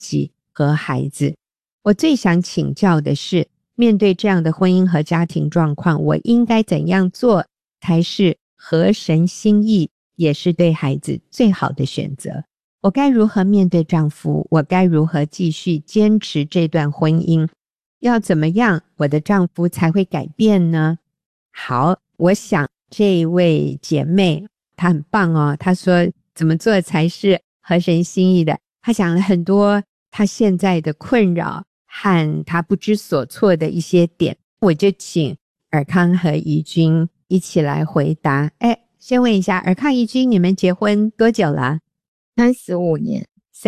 己和孩子。我最想请教的是，面对这样的婚姻和家庭状况，我应该怎样做才是合神心意，也是对孩子最好的选择？我该如何面对丈夫？我该如何继续坚持这段婚姻？要怎么样我的丈夫才会改变呢？好，我想这位姐妹她很棒哦，她说怎么做才是合神心意的，她讲了很多她现在的困扰和她不知所措的一些点，我就请尔康和怡君一起来回答。先问一下尔康、怡君，你们结婚多久了 ？35年。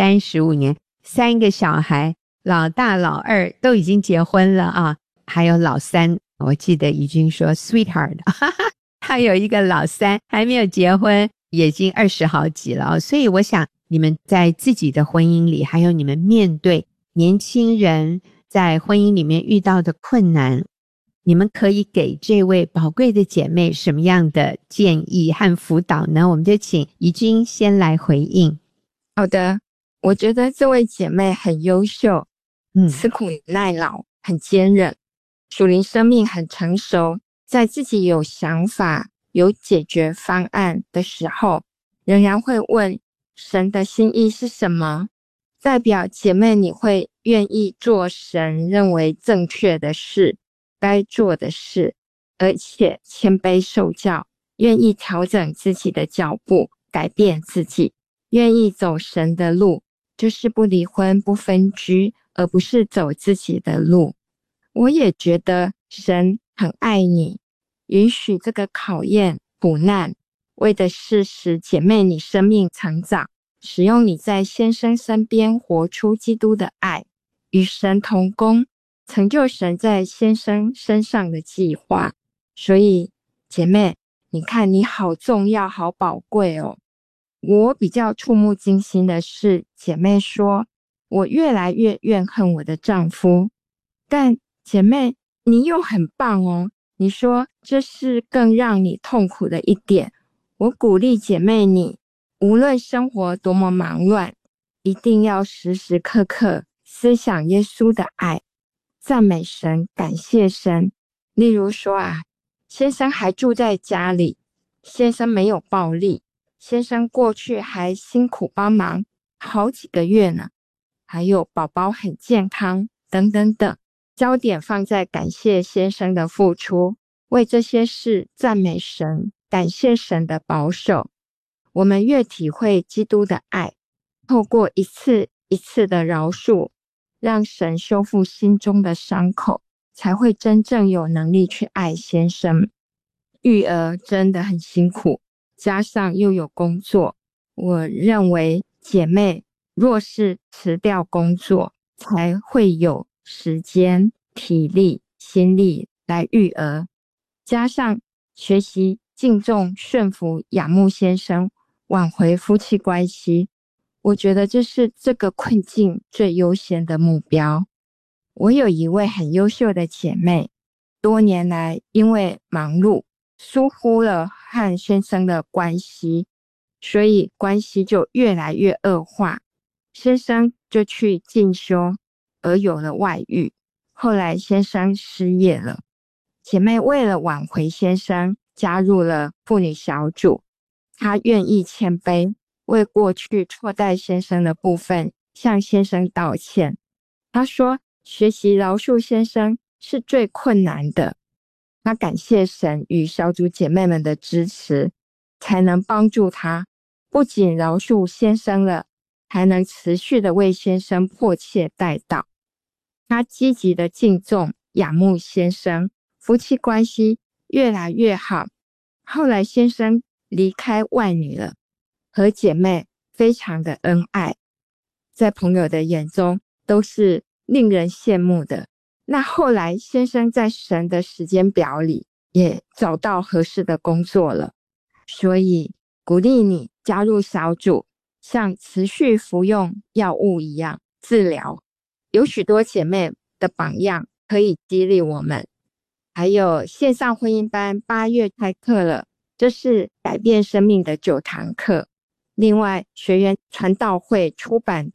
35年，3个小孩，老大老二都已经结婚了啊，还有老三，我记得怡君说 sweetheart 还有一个老三还没有结婚，已经20好几了，所以我想你们在自己的婚姻里，还有你们面对年轻人在婚姻里面遇到的困难，你们可以给这位宝贵的姐妹什么样的建议和辅导呢？我们就请怡君先来回应。 好的，我觉得这位姐妹很优秀，吃苦耐劳，很坚韧，属灵生命很成熟，在自己有想法有解决方案的时候，仍然会问神的心意是什么，代表姐妹你会愿意做神认为正确的事，该做的事，而且谦卑受教，愿意调整自己的脚步，改变自己，愿意走神的路，就是不离婚不分居，而不是走自己的路。我也觉得神很爱你，允许这个考验苦难，为的是使姐妹你生命成长，使用你在先生身边活出基督的爱，与神同工，成就神在先生身上的计划。所以姐妹，你看你好重要好宝贵哦。我比较触目惊心的是，姐妹说我越来越怨恨我的丈夫，但姐妹你又很棒哦，你说这是更让你痛苦的一点。我鼓励姐妹你，无论生活多么忙乱，一定要时时刻刻思想耶稣的爱，赞美神，感谢神。例如说先生还住在家里，先生没有暴力，先生过去还辛苦帮忙好几个月呢，还有宝宝很健康等等等，焦点放在感谢先生的付出，为这些事赞美神，感谢神的保守。我们越体会基督的爱，透过一次一次的饶恕，让神修复心中的伤口，才会真正有能力去爱先生。育儿真的很辛苦，加上又有工作，我认为姐妹若是辞掉工作，才会有时间、体力、心力来育儿，加上学习敬重、顺服、仰慕先生，挽回夫妻关系，我觉得这是这个困境最优先的目标。我有一位很优秀的姐妹，多年来因为忙碌疏忽了和先生的关系，所以关系就越来越恶化，先生就去进修，而有了外遇，后来先生失业了。姐妹为了挽回先生，加入了妇女小组，她愿意谦卑，为过去错待先生的部分向先生道歉。她说学习饶恕先生是最困难的，她感谢神与小组姐妹们的支持，才能帮助她不仅饶恕先生了，还能持续的为先生迫切代祷。她积极的敬重仰慕先生，夫妻关系越来越好。后来先生离开外女了，和姐妹非常的恩爱，在朋友的眼中都是令人羡慕的。那后来先生在神的时间表里也找到合适的工作了，所以鼓励你加入小组，像持续服用药物一样治疗。有许多姐妹的榜样可以激励我们。还有线上婚姻班8月开课了，这是改变生命的9堂课。另外学员传道会出版的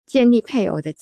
建立配偶的